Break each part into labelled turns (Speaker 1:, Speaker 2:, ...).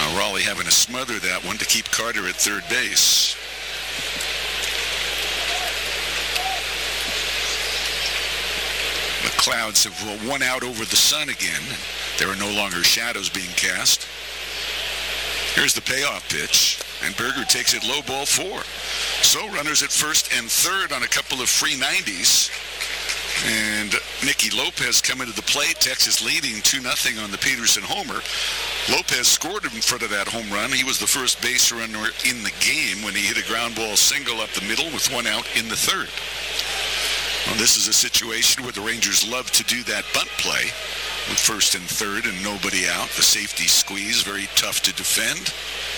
Speaker 1: Now Raleigh having to smother that one to keep Carter at third base. The clouds have won out over the sun again. There are no longer shadows being cast. Here's the payoff pitch, and Berger takes it low, ball 4. So runners at first and third on a couple of free 90s. And Nicky Lopez coming to the plate. Texas leading 2-0 on the Peterson homer. Lopez scored in front of that home run. He was the first base runner in the game when he hit a ground ball single up the middle with one out in the third. Well, this is a situation where the Rangers love to do that bunt play with first and third and nobody out. The safety squeeze, very tough to defend.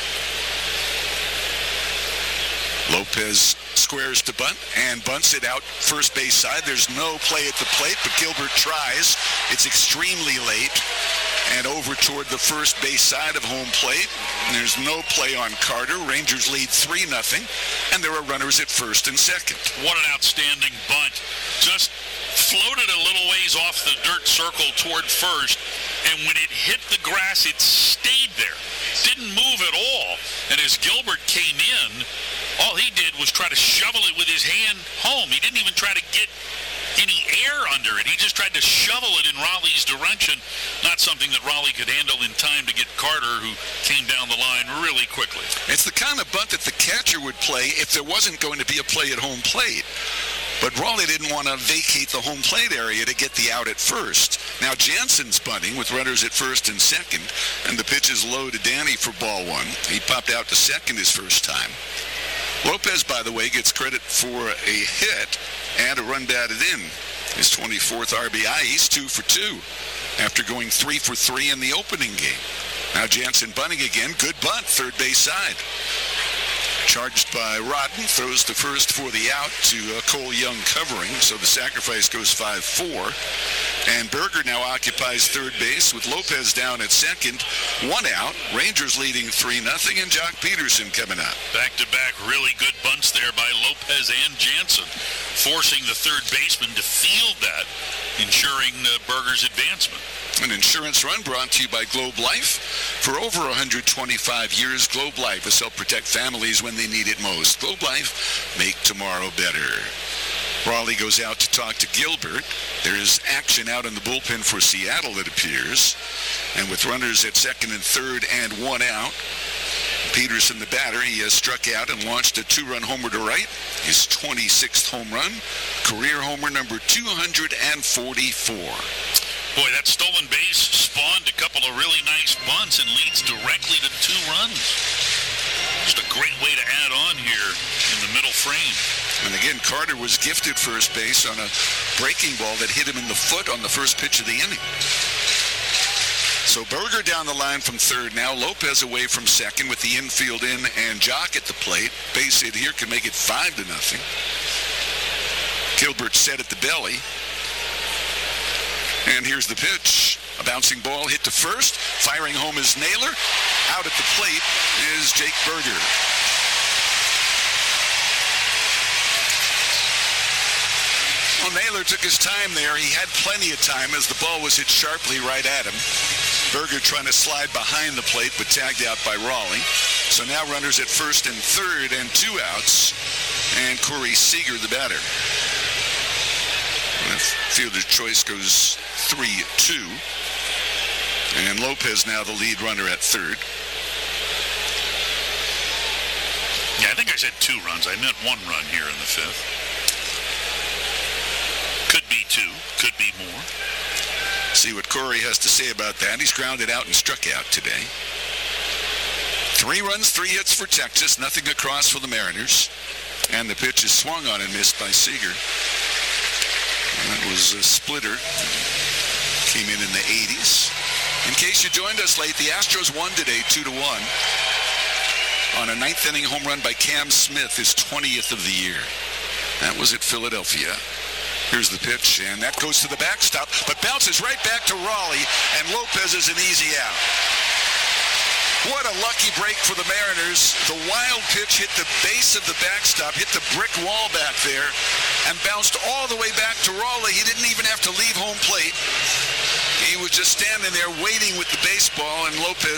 Speaker 1: Lopez squares to bunt and bunts it out first base side. There's no play at the plate, but Gilbert tries. It's extremely late and over toward the first base side of home plate. There's no play on Carter. Rangers lead 3-0, and there are runners at first and second.
Speaker 2: What an outstanding bunt. Just floated a little ways off the dirt circle toward first, and when it hit the grass, it stayed there. Didn't move at all. And as Gilbert came in, all he did was try to shovel it with his hand home. He didn't even try to get any air under it. He just tried to shovel it in Raleigh's direction. Not something that Raleigh could handle in time to get Carter, who came down the line really quickly.
Speaker 1: It's the kind of bunt that the catcher would play if there wasn't going to be a play at home plate. But Raleigh didn't want to vacate the home plate area to get the out at first. Now Jansen's bunting with runners at first and second, and the pitch is low to Danny for ball 1. He popped out to second his first time. Lopez, by the way, gets credit for a hit and a run batted in. His 24th RBI. He's 2 for 2 after going 3 for 3 in the opening game. Now Jansen bunting again. Good bunt, third base side. Charged by Rodden, throws to first for the out to Cole Young covering, so the sacrifice goes 5-4. And Berger now occupies third base with Lopez down at second. One out, Rangers leading 3-0, and Jock Peterson coming up.
Speaker 2: Back-to-back really good bunts there by Lopez and Jansen, forcing the third baseman to field that, ensuring Berger's advancement.
Speaker 1: An insurance run brought to you by Globe Life. For over 125 years, Globe Life has helped protect families when they need it most. Globe Life, make tomorrow better. Raleigh goes out to talk to Gilbert. There is action out in the bullpen for Seattle, it appears. And with runners at second and third and one out, Peterson, the batter, he has struck out and launched a 2-run homer to right. His 26th home run, career homer number 244.
Speaker 2: Boy, that stolen base spawned a couple of really nice bunts and leads directly to 2 runs. Just a great way to add on here in the middle frame.
Speaker 1: And again, Carter was gifted first base on a breaking ball that hit him in the foot on the first pitch of the inning. So Berger down the line from third now. Lopez away from second with the infield in and Jock at the plate. Base hit here can make it 5-0. Gilbert set at the belly. And here's the pitch. A bouncing ball hit to first. Firing home is Naylor. Out at the plate is Jake Berger. Well, Naylor took his time there. He had plenty of time as the ball was hit sharply right at him. Berger trying to slide behind the plate, but tagged out by Raleigh. So now runners at first and third and 2 outs. And Corey Seager, the batter. And fielder's choice goes 3-2. And Lopez now the lead runner at third.
Speaker 2: Yeah, I think I said 2 runs. I meant 1 run here in the 5th. Could be 2, could be more.
Speaker 1: See what Corey has to say about that. He's grounded out and struck out today. 3 runs, 3 hits for Texas. Nothing across for the Mariners. And the pitch is swung on and missed by Seager. That was a splitter. Came in the 80s. In case you joined us late, the Astros won today 2-1 on a 9th inning home run by Cam Smith, his 20th of the year. That was at Philadelphia. Here's the pitch, and that goes to the backstop, but bounces right back to Raleigh, and Lopez is an easy out. What a lucky break for the Mariners. The wild pitch hit the base of the backstop, hit the brick wall back there, and bounced all the way back to Raleigh. He didn't even have to leave home plate. He was just standing there waiting with the baseball, and Lopez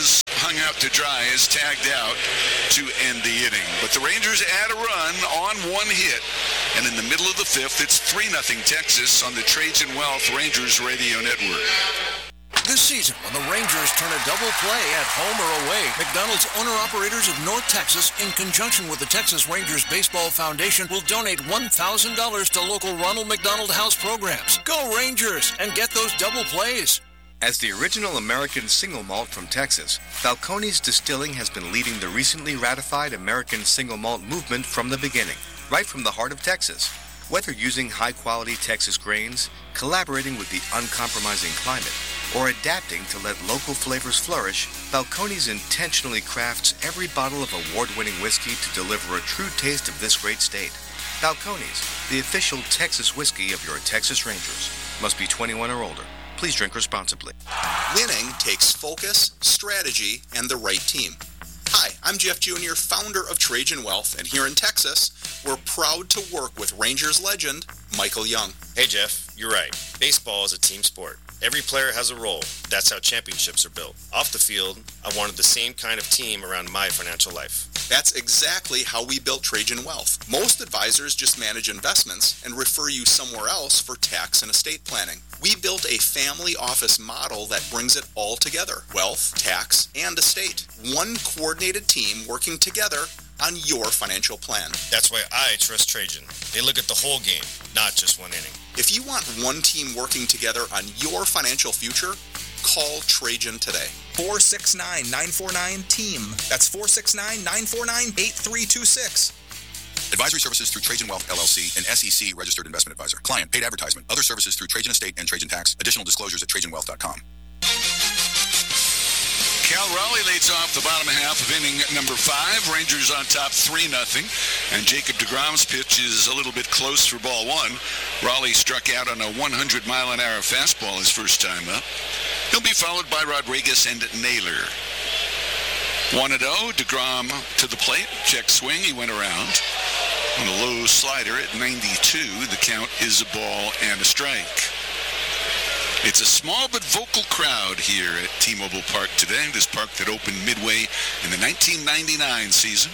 Speaker 1: hung out to dry is tagged out to end the inning. But the Rangers add a run on one hit. And in the middle of the fifth, it's 3-0 Texas on the Trajan Wealth Rangers Radio Network.
Speaker 3: This season, when the Rangers turn a double play at home or away, McDonald's owner-operators of North Texas, in conjunction with the Texas Rangers Baseball Foundation, will donate $1,000 to local Ronald McDonald House programs. Go Rangers and get those double plays.
Speaker 4: As the original American single malt from Texas, Balcones Distilling has been leading the recently ratified American single malt movement from the beginning, right from the heart of Texas. Whether using high-quality Texas grains, collaborating with the uncompromising climate, or adapting to let local flavors flourish, Balcones intentionally crafts every bottle of award-winning whiskey to deliver a true taste of this great state. Balcones, the official Texas whiskey of your Texas Rangers. Must be 21 or older. Please drink responsibly.
Speaker 5: Winning takes focus, strategy, and the right team. Hi, I'm Jeff Jr., founder of Trajan Wealth, and here in Texas, we're proud to work with Rangers legend Michael Young.
Speaker 6: Hey Jeff, you're right. Baseball is a team sport. Every player has a role. That's how championships are built. Off the field, I wanted the same kind of team around my financial life.
Speaker 5: That's exactly how we built Trajan Wealth. Most advisors just manage investments and refer you somewhere else for tax and estate planning. We built a family office model that brings it all together: wealth, tax, and estate. One coordinated team working together on your financial plan.
Speaker 6: That's why I trust Trajan. They look at the whole game, not just one inning.
Speaker 5: If you want one team working together on your financial future, call Trajan today. 469-949-TEAM. That's 469-949-8326.
Speaker 7: Advisory services through Trajan Wealth, LLC, an SEC registered investment advisor. Client paid advertisement. Other services through Trajan Estate and Trajan Tax. Additional disclosures at TrajanWealth.com.
Speaker 1: Cal Raleigh leads off the bottom half of inning number 5. Rangers on top 3-0. And Jacob deGrom's pitch is a little bit close for ball one. Raleigh struck out on a 100-mile-an-hour fastball his first time up. He'll be followed by Rodriguez and Naylor. 1-0, deGrom to the plate. Check swing, he went around. On a low slider at 92, the count is a ball and a strike. It's a small but vocal crowd here at T-Mobile Park today, this park that opened midway in the 1999 season.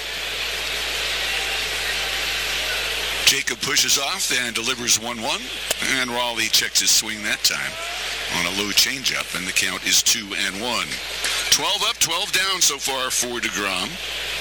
Speaker 1: Jacob pushes off and delivers 1-1, and Raleigh checks his swing that time on a low changeup, and the count is 2-1. 12 up, 12 down so far for deGrom.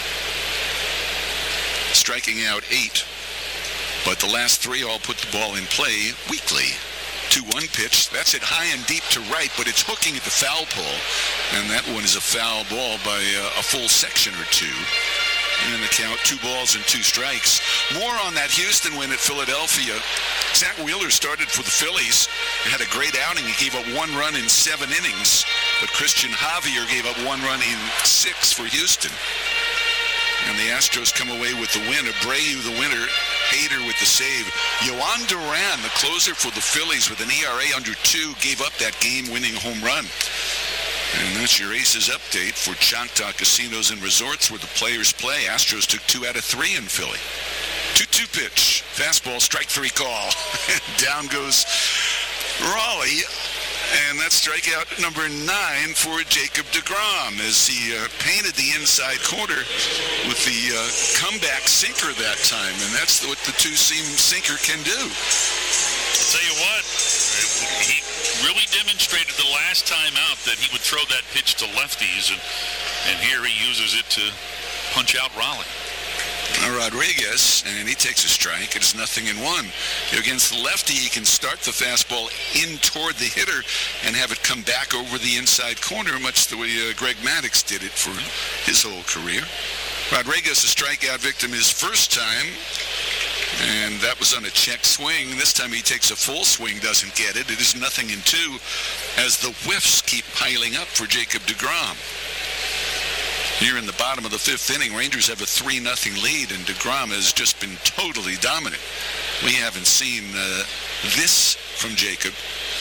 Speaker 1: Striking out 8, but the last 3 all put the ball in play weakly. 2-1 pitch. That's it high and deep to right, but it's hooking at the foul pole. And that one is a foul ball by a full section or two. And the count, 2 balls and 2 strikes. More on that Houston win at Philadelphia. Zach Wheeler started for the Phillies and had a great outing. He gave up 1 run in 7 innings. But Christian Javier gave up 1 run in 6 for Houston. And the Astros come away with the win. Abreu, the winner. Hader with the save. Yohan Duran, the closer for the Phillies with an ERA under 2, gave up that game-winning home run. And that's your Aces update for Choctaw Casinos and Resorts where the players play. Astros took 2 out of 3 in Philly. 2-2 pitch. Fastball, strike 3 call. Down goes Raleigh. And that's strikeout number 9 for Jacob deGrom as he painted the inside corner with the comeback sinker that time. And that's what the two-seam sinker can do.
Speaker 2: I'll tell you what, he really demonstrated the last time out that he would throw that pitch to lefties, and here he uses it to punch out Raleigh.
Speaker 1: Rodriguez, and he takes a strike. It's 0-1. Against the lefty, he can start the fastball in toward the hitter and have it come back over the inside corner, much the way Greg Maddux did it for his whole career. Rodriguez, a strikeout victim his first time, and that was on a check swing. This time he takes a full swing, doesn't get it. It is 0-2 as the whiffs keep piling up for Jacob deGrom. Here in the bottom of the 5th inning, Rangers have a 3-0 lead, and deGrom has just been totally dominant. We haven't seen this from Jacob.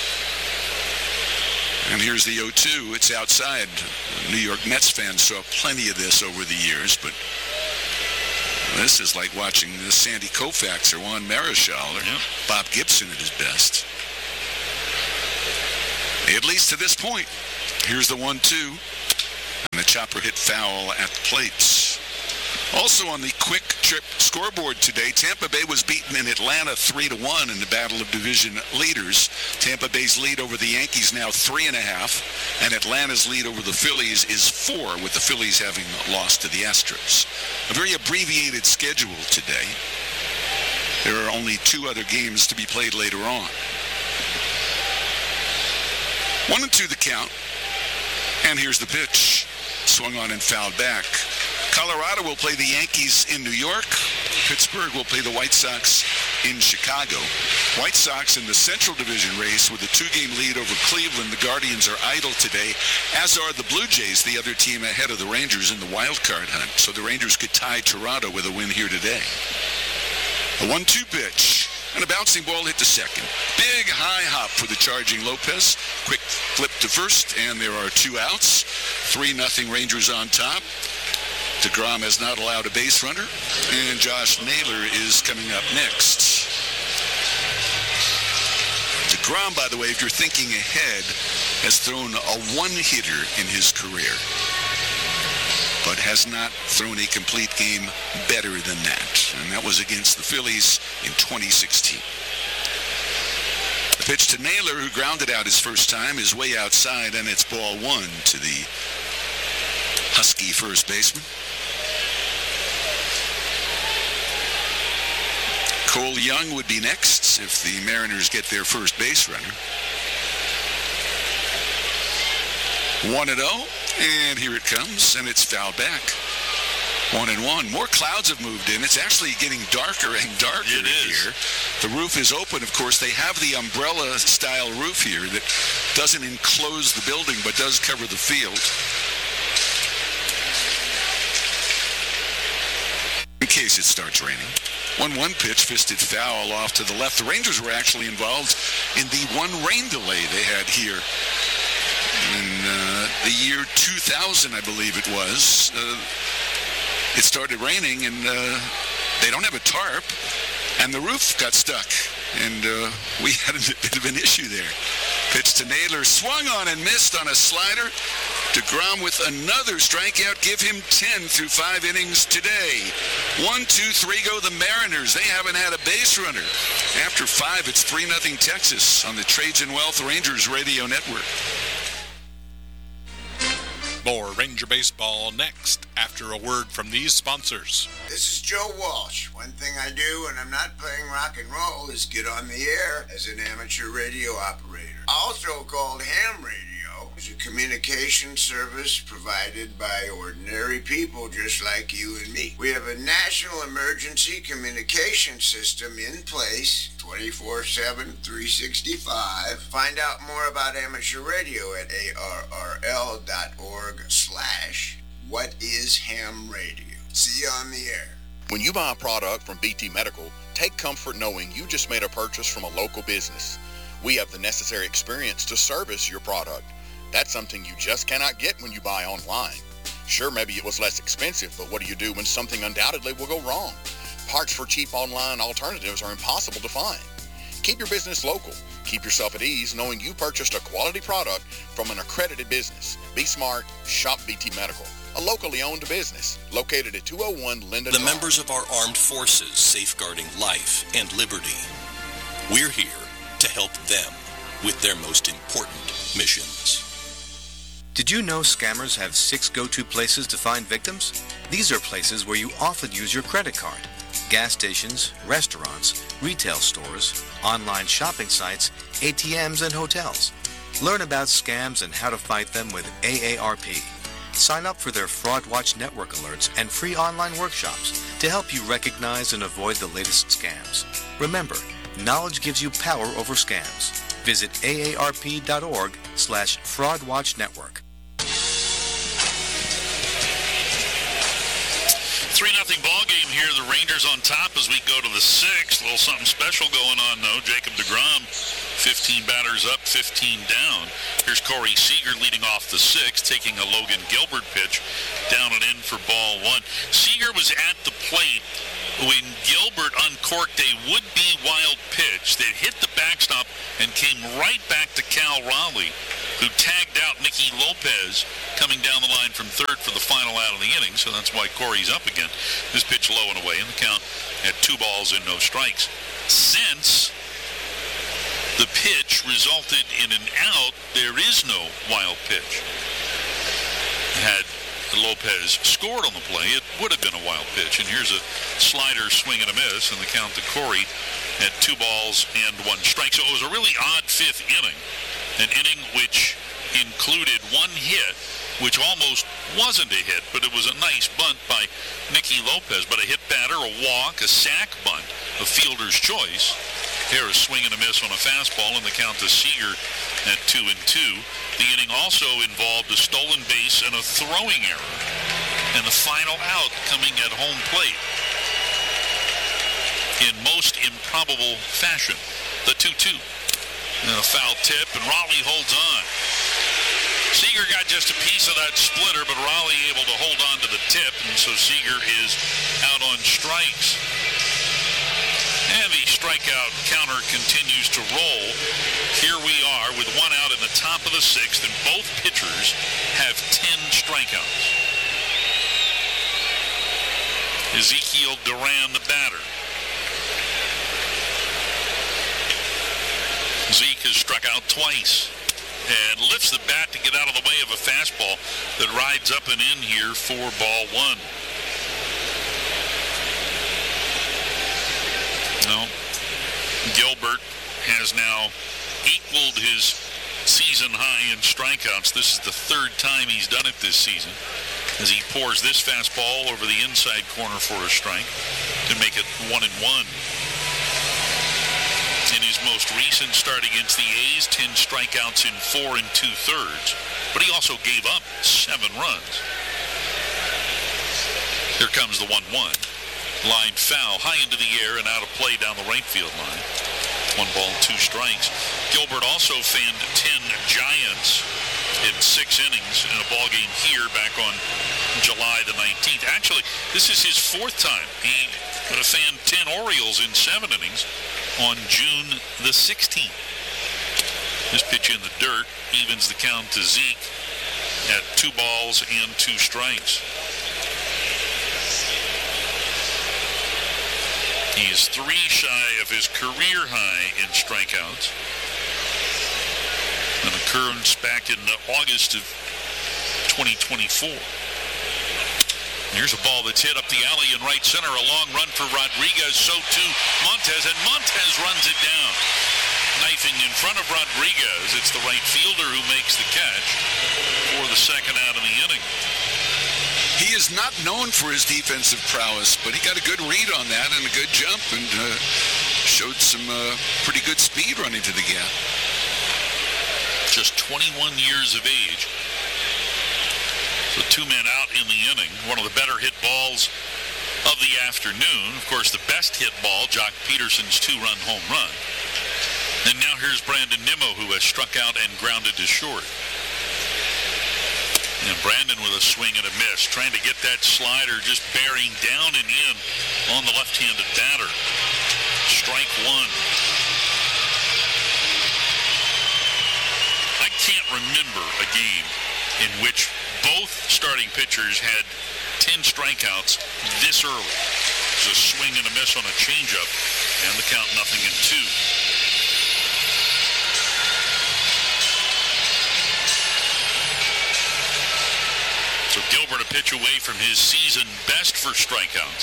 Speaker 1: And here's the 0-2. It's outside. New York Mets fans saw plenty of this over the years, but this is like watching Sandy Koufax or Juan Marichal or Bob Gibson at his best. At least to this point. Here's the 1-2. And the chopper hit foul at the plates. Also on the Quick Trip scoreboard today, Tampa Bay was beaten in Atlanta 3-1 in the battle of division leaders. Tampa Bay's lead over the Yankees now 3.5, and Atlanta's lead over the Phillies is 4, with the Phillies having lost to the Astros. A very abbreviated schedule today. There are only 2 other games to be played later on. 1-2 the count, and here's the pitch. Swung on and fouled back. Colorado will play the Yankees in New York. Pittsburgh will play the White Sox in Chicago. White Sox in the Central Division race with a 2-game lead over Cleveland. The Guardians are idle today, as are the Blue Jays, the other team ahead of the Rangers in the wild card hunt. So the Rangers could tie Toronto with a win here today. A 1-2 pitch, and a bouncing ball hit to second. Big high hop for the charging Lopez. Quick flip to first, and there are 2 outs. 3-0 Rangers on top. DeGrom has not allowed a base runner, and Josh Naylor is coming up next. DeGrom, by the way, if you're thinking ahead, has thrown a 1-hitter in his career, but has not thrown a complete game better than that, and that was against the Phillies in 2016. The pitch to Naylor, who grounded out his first time, is way outside, and it's ball 1 to the Husky first baseman. Cole Young would be next if the Mariners get their first base runner. 1-0, and here it comes, and it's fouled back. 1-1. More clouds have moved in. It's actually getting darker and darker here. The roof is open, of course. They have the umbrella-style roof here that doesn't enclose the building but does cover the field. In case it starts raining. 1-1 pitch, fisted foul off to the left. The Rangers were actually involved in the 1 rain delay they had here in the year 2000, I believe it was. It started raining, and they don't have a tarp, and the roof got stuck, and we had a bit of an issue there. Pitch to Naylor, swung on and missed on a slider. DeGrom with another strikeout. Give him 10 through 5 innings today. 1-2-3 go the Mariners. They haven't had a base runner. After 5, it's 3-0 Texas on the Trajan Wealth Rangers radio network.
Speaker 8: More Ranger Baseball next after a word from these sponsors.
Speaker 9: This is Joe Walsh. One thing I do when I'm not playing rock and roll is get on the air as an amateur radio operator, also called ham radio. It's a communication service provided by ordinary people just like you and me. We have a national emergency communication system in place 24/7, 365. Find out more about amateur radio at arrl.org/whatishamradio. See you on the air.
Speaker 10: When you buy a product from BT Medical, take comfort knowing you just made a purchase from a local business. We have the necessary experience to service your product. That's something you just cannot get when you buy online. Sure, maybe it was less expensive, but what do you do when something undoubtedly will go wrong? Parts for cheap online alternatives are impossible to find. Keep your business local. Keep yourself at ease knowing you purchased a quality product from an accredited business. Be smart. Shop BT Medical, a locally owned business located at 201 Linden
Speaker 11: The
Speaker 10: Drive.
Speaker 11: members of our armed forces safeguarding life and liberty. We're here to help them with their most important missions.
Speaker 4: Did you know scammers have 6 go-to places to find victims? These are places where you often use your credit card. Gas stations, restaurants, retail stores, online shopping sites, ATMs, and hotels. Learn about scams and how to fight them with AARP. Sign up for their Fraud Watch Network alerts and free online workshops to help you recognize and avoid the latest scams. Remember, knowledge gives you power over scams. Visit aarp.org/fraudwatchnetwork.
Speaker 2: 3-0 ball game here. The Rangers on top as we go to the 6th. A little something special going on, though. Jacob DeGrom, 15 batters up, 15 down. Here's Corey Seager leading off the 6th, taking a Logan Gilbert pitch down and in for ball 1. Seager was at the plate when Gilbert uncorked a would-be wild pitch that hit the backstop and came right back to Cal Raleigh. who tagged out Nicky Lopez coming down the line from third for the final out of the inning, so that's why Corey's up again. This pitch low and away, and the count at 2 balls and no strikes. Since the pitch resulted in an out, there is no wild pitch. Had Lopez scored on the play, it would have been a wild pitch. And here's a slider swing and a miss, and the count to Corey at 2 balls and 1 strike. So it was a really odd 5th inning, an inning which included 1 hit, which almost wasn't a hit, but it was a nice bunt by Nicky Lopez. But a hit batter, a walk, a sac bunt, a fielder's choice. Here a swing and a miss on a fastball, and the count to Seager at 2-2. The inning also involved a stolen base and a throwing error, and the final out coming at home plate in most improbable fashion. The 2-2. And a foul tip, and Raleigh holds on. Seager got just a piece of that splitter, but Raleigh able to hold on to the tip, and so Seager is out on strikes. And the strikeout counter continues to roll. Here we are with 1 out in the top of the 6th, and both pitchers have 10 strikeouts. Ezekiel Duran, the batter. Zeke has struck out twice and lifts the bat to get out of the way of a fastball that rides up and in here for ball 1. No, Gilbert has now equaled his season high in strikeouts. This is the 3rd time he's done it this season, as he pours this fastball over the inside corner for a strike to make it 1-1. In his most recent start against the A's, 10 strikeouts in 4 2/3, but he also gave up 7 runs. Here comes the 1-1. Line foul, high into the air and out of play down the right field line. 1 ball, 2 strikes. Gilbert also fanned 10 Giants in 6 innings in a ball game here back on July the 19th. Actually, this is his 4th time. He fanned 10 Orioles in 7 innings on June the 16th. This pitch in the dirt evens the count to Zeke at 2 balls and 2 strikes. He is 3 shy of his career high in strikeouts. An occurrence back in August of 2024. Here's a ball that's hit up the alley in right center. A long run for Rodriguez. So too Montez, and Montez runs it down. Knifing in front of Rodriguez. It's the right fielder who makes the catch for the 2nd out of the inning.
Speaker 1: He is not known for his defensive prowess, but he got a good read on that and a good jump, and showed some pretty good speed running to the gap.
Speaker 2: Just 21 years of age. So 2 men out in the inning. One of the better hit balls of the afternoon. Of course, the best hit ball, Jock Peterson's 2-run home run. And now here's Brandon Nimmo, who has struck out and grounded to short. And Brandon with a swing and a miss, trying to get that slider just bearing down and in on the left-handed batter. Strike 1. I can't remember a game in which both starting pitchers had 10 strikeouts this early. It was a swing and a miss on a changeup, and the count 0-2. So Gilbert a pitch away from his season best for strikeouts.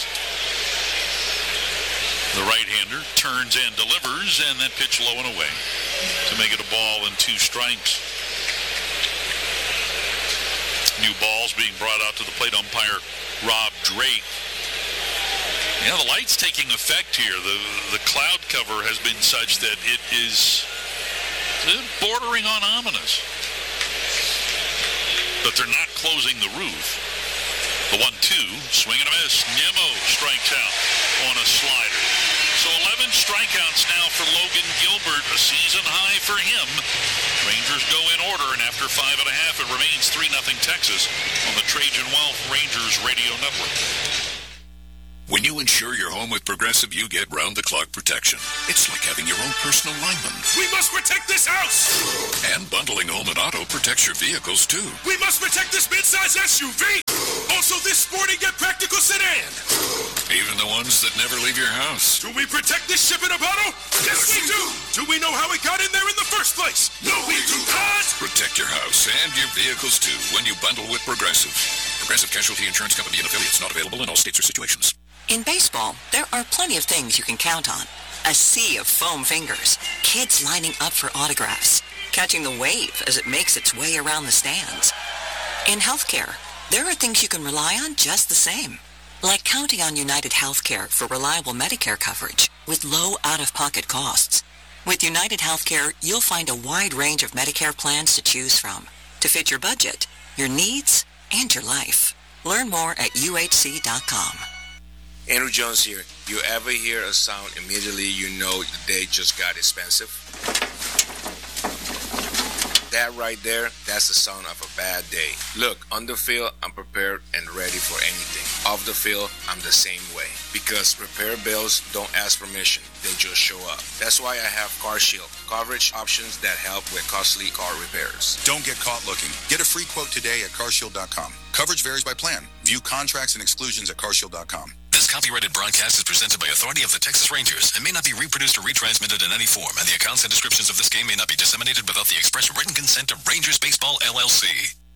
Speaker 2: The right-hander turns and delivers, and that pitch low and away to make it a ball and 2 strikes. New balls being brought out to the plate umpire Rob Drake. Yeah, the light's taking effect here. The cloud cover has been such that it is bordering on ominous. But they're not closing the roof. The 1-2, swing and a miss. Nimmo strikes out on a slider. So 11 strikeouts now for Logan Gilbert, a season high for him. Rangers go in order, and after 5 1/2, it remains 3-0 Texas on the Trajan Wealth Rangers Radio Network.
Speaker 12: When you insure your home with Progressive, you get round-the-clock protection. It's like having your own personal lineman.
Speaker 13: We must protect this house!
Speaker 12: And bundling home and auto protects your vehicles, too.
Speaker 13: We must protect this midsize SUV! Also this sporty yet practical sedan!
Speaker 12: Even the ones that never leave your house.
Speaker 13: Do we protect this ship in a bottle? Yes, we do! Do we know how it got in there in the first place? No, we do not!
Speaker 12: Protect your house and your vehicles, too, when you bundle with Progressive. Progressive Casualty Insurance Company and affiliates, not available in all states or situations.
Speaker 14: In baseball, there are plenty of things you can count on. A sea of foam fingers, kids lining up for autographs, catching the wave as it makes its way around the stands. In healthcare, there are things you can rely on just the same, like counting on United Healthcare for reliable Medicare coverage with low out-of-pocket costs. With United Healthcare, you'll find a wide range of Medicare plans to choose from to fit your budget, your needs, and your life. Learn more at uhc.com.
Speaker 15: Andrew Jones here. You ever hear a sound immediately you know the day just got expensive? That right there, that's the sound of a bad day. Look, on the field, I'm prepared and ready for anything. Off the field, I'm the same way. Because repair bills don't ask permission, they just show up. That's why I have CarShield, coverage options that help with costly car repairs.
Speaker 7: Don't get caught looking. Get a free quote today at carshield.com. Coverage varies by plan. View contracts and exclusions at carshield.com.
Speaker 16: This copyrighted broadcast is presented by authority of the Texas Rangers and may not be reproduced or retransmitted in any form, and the accounts and descriptions of this game may not be disseminated without the express written consent of Rangers Baseball, LLC.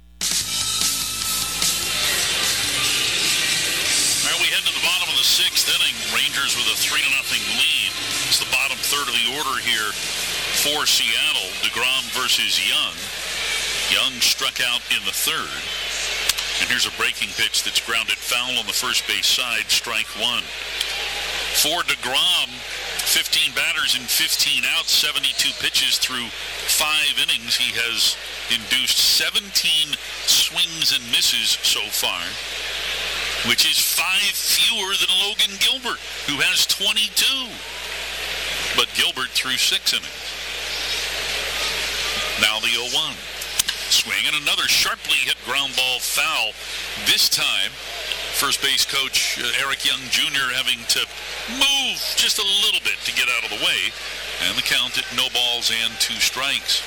Speaker 2: All right, we head to the bottom of the sixth inning. Rangers with a 3-0 lead. It's the bottom third of the order here for Seattle. DeGrom versus Young. Young struck out in the third. And here's a breaking pitch that's grounded foul on the first base side, strike one. For DeGrom, 15 batters in 15 outs, 72 pitches through 5 innings. He has induced 17 swings and misses so far, which is 5 fewer than Logan Gilbert, who has 22. But Gilbert threw 6 innings. Now the 0-1. Swing and another sharply hit ground ball foul. This time, first base coach Eric Young Jr. having to move just a little bit to get out of the way. And the count at no balls and 2 strikes.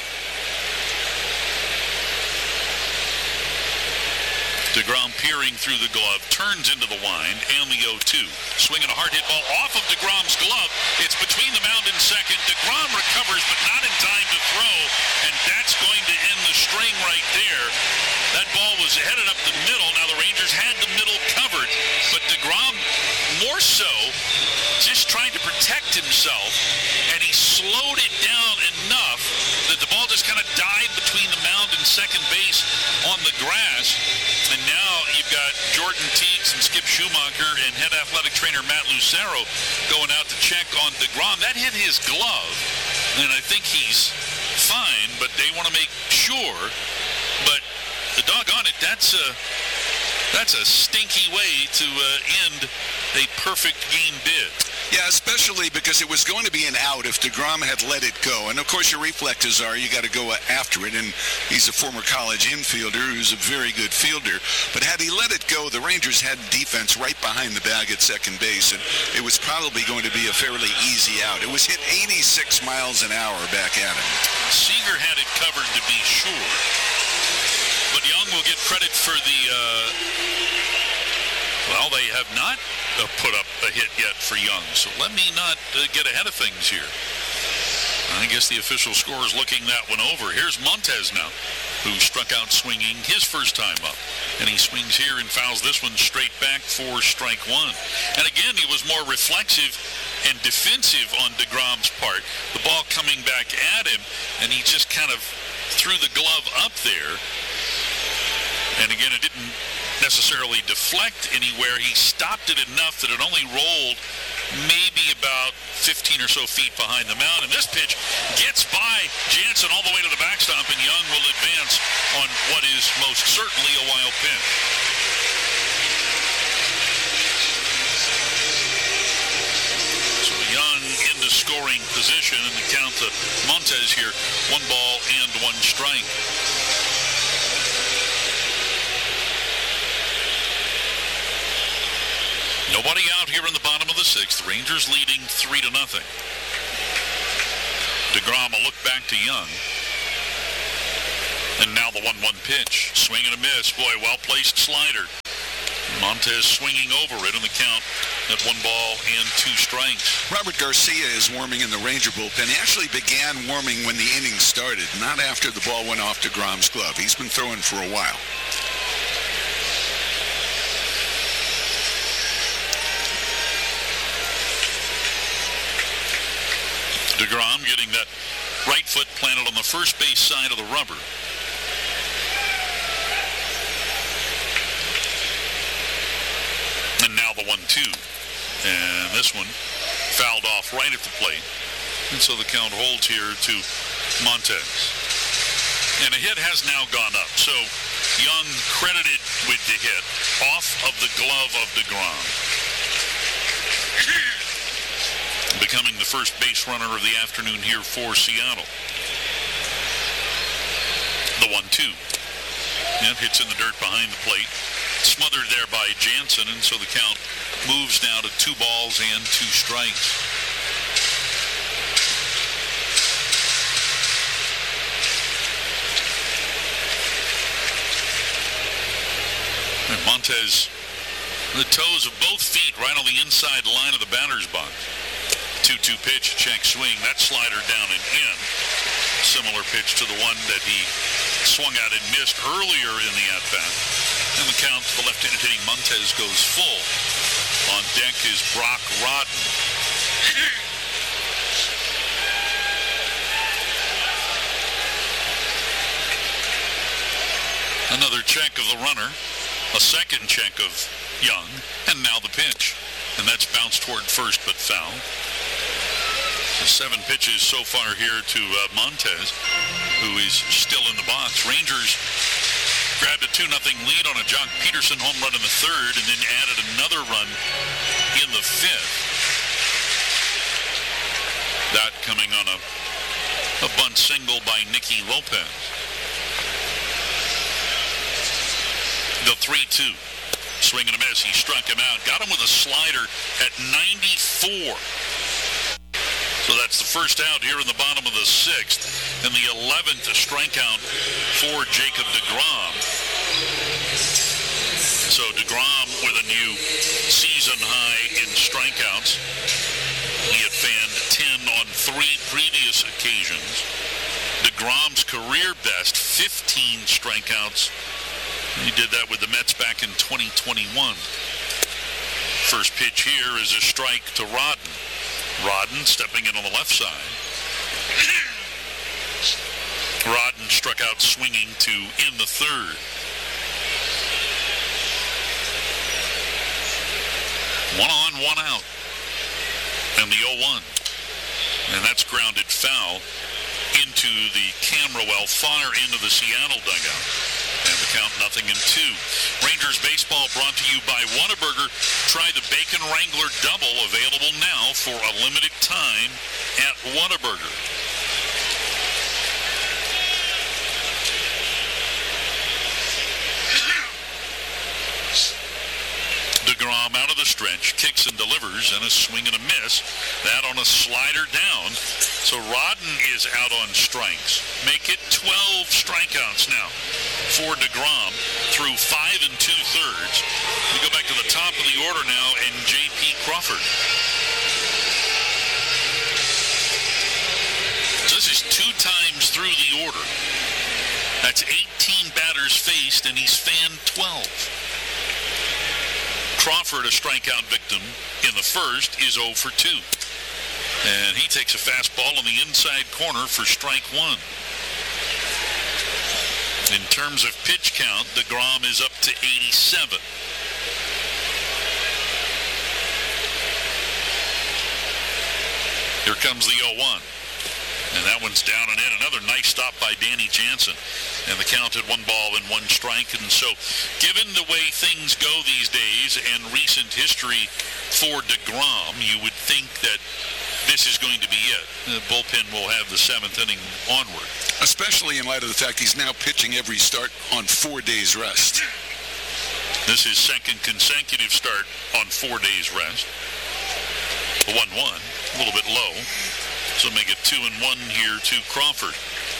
Speaker 2: DeGrom peering through the glove, turns into the wind, and the 0-2. Swinging a hard hit ball off of DeGrom's glove. It's between the mound and second. DeGrom recovers, but not in time to throw, and that's going to end the string right there. That ball was headed up the middle. Now the Rangers had the middle covered, but DeGrom more so just trying to protect himself, and he slowed it down enough that the ball just kind of died between the mound and second base on the grass. And now you've got Jordan Teagues and Skip Schumacher and head athletic trainer Matt Lucero going out to check on DeGrom. That hit his glove, and I think he's fine, but they want to make sure. But the doggone it, that's a stinky way to end a perfect game bid.
Speaker 1: Yeah, especially because it was going to be an out if DeGrom had let it go. And, of course, your reflexes are you got to go after it. And he's a former college infielder who's a very good fielder. But had he let it go, the Rangers had defense right behind the bag at second base. And it was probably going to be a fairly easy out. It was hit 86 miles an hour back at him.
Speaker 2: Seager had it covered to be sure. But Young will get credit for the... Well, they have not put up a hit yet for Young, so let me not get ahead of things here. I guess the official score is looking that one over. Here's Montez now, who struck out swinging his first time up. And he swings here and fouls this one straight back for strike one. And again, he was more reflexive and defensive on DeGrom's part. The ball coming back at him, and he just kind of threw the glove up there. And again, it didn't necessarily deflect anywhere. He stopped it enough that it only rolled maybe about 15 or so feet behind the mound. And this pitch gets by Jansen all the way to the backstop, and Young will advance on what is most certainly a wild pitch. So Young in the scoring position, and the count to Montez here, 1 ball and 1 strike. Nobody out here in the bottom of the sixth. Rangers leading 3-0. DeGrom a look back to Young. And now the 1-1 pitch. Swing and a miss. Boy, well-placed slider. Montez swinging over it in the count at 1-2 strikes.
Speaker 1: Robert Garcia is warming in the Ranger bullpen. He actually began warming when the inning started, not after the ball went off DeGrom's glove. He's been throwing for a while.
Speaker 2: DeGrom getting that right foot planted on the first base side of the rubber. And now the 1-2. And this one fouled off right at the plate. And so the count holds here to Montez. And a hit has now gone up. So Young credited with the hit off of the glove of DeGrom. Becoming the first base runner of the afternoon here for Seattle. The 1-2. And hits in the dirt behind the plate. Smothered there by Jansen, and so the count moves now to 2 balls and 2 strikes. And Montez, the toes of both feet right on the inside line of the batter's box. 2-2 pitch, check swing. That slider down and in. Similar pitch to the one that he swung at and missed earlier in the at-bat. And the count to the left-handed hitting Montez goes full. On deck is Brock Rodden. Another check of the runner. A second check of Young. And now the pitch. And that's bounced toward first but foul. 7 pitches so far here to Montez, who is still in the box. Rangers grabbed a 2-0 lead on a Jock Peterson home run in the third and then added another run in the fifth. That coming on a bunt single by Nicky Lopez. The 3-2. Swing and a miss. He struck him out. Got him with a slider at 94. So that's the first out here in the bottom of the sixth, and the 11th strikeout for Jacob DeGrom. So DeGrom with a new season high in strikeouts. He had fanned 10 on 3 previous occasions. DeGrom's career best, 15 strikeouts. He did that with the Mets back in 2021. First pitch here is a strike to Rodden. Rodden stepping in on the left side. Rodden struck out swinging to in the third. 1 on, 1 out. And the 0-1. And that's grounded foul into the camera well far into the Seattle dugout. And the count 0-2. Rangers baseball brought to you by Whataburger. Try the Bacon Wrangler Double, available now for a limited time at Whataburger. DeGrom out of the stretch, kicks and delivers, and a swing and a miss. That on a slider down. So Rodden is out on strikes. Make it 12 strikeouts now for DeGrom through 5 2/3. We go back to the top of the order now, and J.P. Crawford. So this is 2 times through the order. That's 18 batters faced, and he's fanned 12. Crawford, a strikeout victim in the first, is 0 for 2. And he takes a fastball on the inside corner for strike 1. In terms of pitch count, DeGrom is up to 87. Here comes the 0-1. And that one's down and in. Another nice stop by Danny Jansen. And the count at 1 ball and 1 strike. And so, given the way things go these days and recent history for DeGrom, you would think that this is going to be it. The bullpen will have the 7th inning onward.
Speaker 1: Especially in light of the fact he's now pitching every start on 4 days rest.
Speaker 2: This is second consecutive start on 4 days rest. 1-1, a little bit low. So make it 2-1 here to Crawford.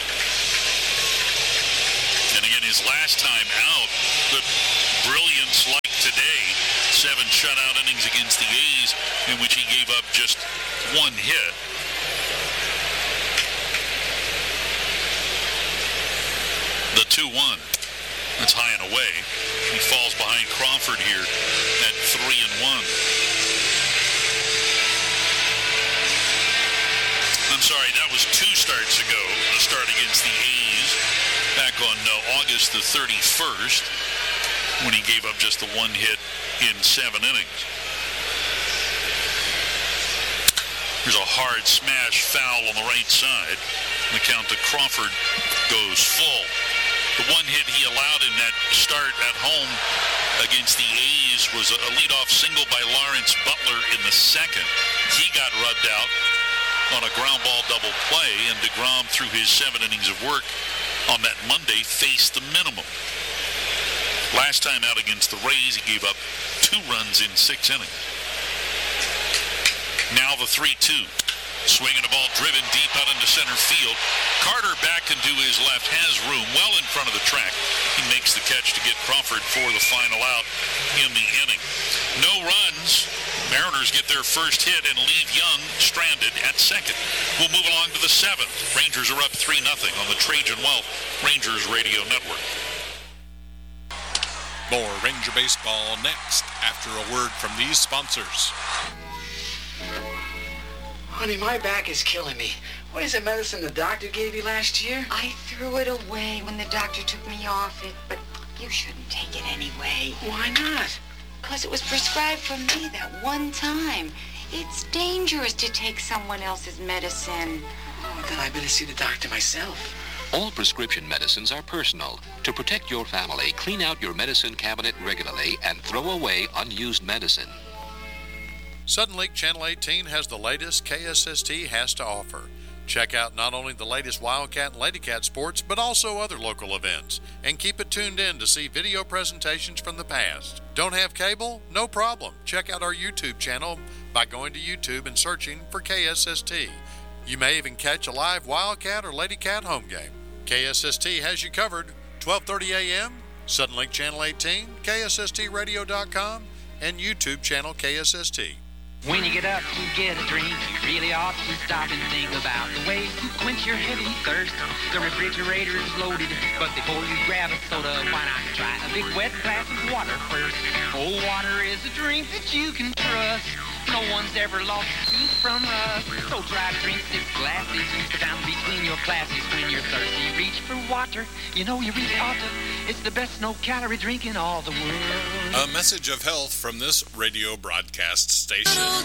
Speaker 2: And again, his last time out, the brilliance like today, 7 shutout innings against the A's, in which he gave up just 1 hit. The 2-1. That's high and away. He falls behind Crawford here at 3-1. I'm sorry, that was 2 starts ago, the start against the A's, back on August the 31st, when he gave up just the 1 hit in 7 innings. There's a hard smash foul on the right side. The count to Crawford goes full. The 1 hit he allowed in that start at home against the A's was a leadoff single by Lawrence Butler in the 2nd. He got rubbed out on a ground ball double play, and DeGrom, through his 7 innings of work on that Monday, faced the minimum. Last time out against the Rays, he gave up 2 runs in 6 innings. Now the 3-2. Swinging a ball driven deep out into center field. Carter back into his left, has room well in front of the track. He makes the catch to get Crawford for the final out in the inning. No runs. Mariners get their first hit and leave Young stranded at second. We'll move along to the 7th. Rangers are up 3-0 on the Trajan Wealth Rangers Radio Network.
Speaker 8: More Ranger Baseball next after a word from these sponsors.
Speaker 17: Honey, my back is killing me. What is the medicine the doctor gave you last year?
Speaker 18: I threw it away when the doctor took me off it, but you shouldn't take it anyway.
Speaker 17: Why not?
Speaker 18: Because it was prescribed for me that one time. It's dangerous to take someone else's medicine.
Speaker 17: Oh, then I better see the doctor myself.
Speaker 19: All prescription medicines are personal. To protect your family, clean out your medicine cabinet regularly and throw away unused medicine.
Speaker 20: Sudden League Channel 18 has the latest KSST has to offer. Check out not only the latest Wildcat and Ladycat sports, but also other local events. And keep it tuned in to see video presentations from the past. Don't have cable? No problem. Check out our YouTube channel by going to YouTube and searching for KSST. You may even catch a live Wildcat or Ladycat home game. KSST has you covered. 12:30 a.m., Sudden League Channel 18, KSSTradio.com, and YouTube channel KSST.
Speaker 21: When you get up to get a drink, you really ought to stop and think about the way to quench your heavy thirst. The refrigerator is loaded, but before you grab a soda, why not try a big wet glass of water first? Cold water is a drink that you can trust. No one's ever lost a tooth from rust. So try to drink 6 glasses and put down between your classes. When you're thirsty, reach for water. You know you really ought to. It's the best no-calorie drink in all the world.
Speaker 8: A message of health from this radio broadcast station.